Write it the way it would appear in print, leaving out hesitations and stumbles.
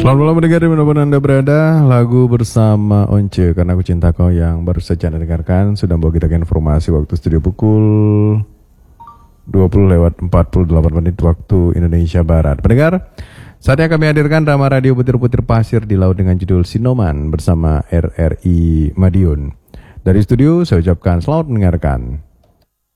Selamat malam mendengar dimanapun Anda berada. Lagu bersama Once Karena Aku Cinta Kau yang baru saja Anda dengarkan sudah membawa kita ke informasi waktu studio pukul 20:48 waktu Indonesia Barat. Pendengar, saatnya kami hadirkan drama radio Butir-Butir Pasir di Laut dengan judul Sinoman bersama RRI Madiun. Dari studio saya ucapkan selamat mendengarkan.